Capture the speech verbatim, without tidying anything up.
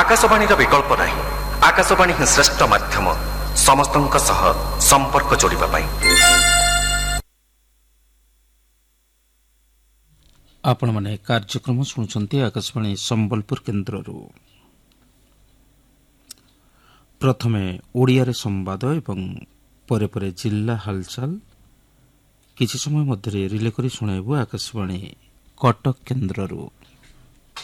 आकाशवाणीर विकल्प नाही। आकाशवाणी ही श्रेष्ठ माध्यम समस्तंक सह संपर्क जोड़िबा पाई। आपण माने कार्यक्रम शुणुचंती आकाशवाणी संबलपुर केन्द्ररू। प्रथमे ओडिया रे संवाद एवं परे परे जिल्ला हालचाल किछि समय मध्य रिले करी सुनाइबु आकाशवाणी कटक केन्द्ररू।